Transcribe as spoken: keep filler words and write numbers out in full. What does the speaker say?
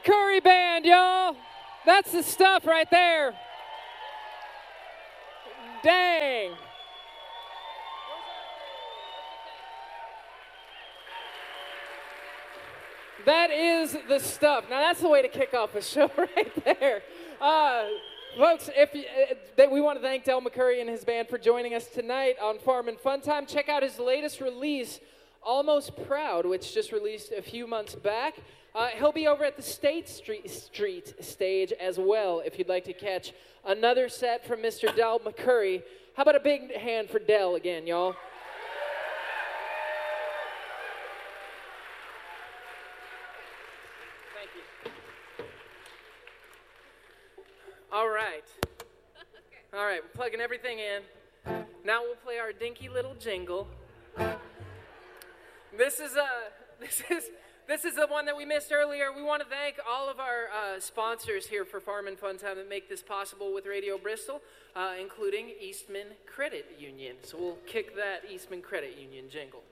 McCurry Band, y'all. That's the stuff right there. Dang. That is the stuff. Now, that's the way to kick off a show right there. Uh, folks, if you, uh, that we want to thank Del McCurry and his band for joining us tonight on Farm and Fun Time. Check out his latest release, Almost Proud, which just released a few months back. Uh, he'll be over at the State Street, Street stage as well if you'd like to catch another set from Mister Del McCurry. How about a big hand for Del again, y'all? Thank you. All right. All right, we're plugging everything in. Now we'll play our dinky little jingle. This is uh, this is this is the one that we missed earlier. We want to thank all of our uh, sponsors here for Farm and Fun Time that make this possible with Radio Bristol, uh, including Eastman Credit Union. So we'll kick that Eastman Credit Union jingle.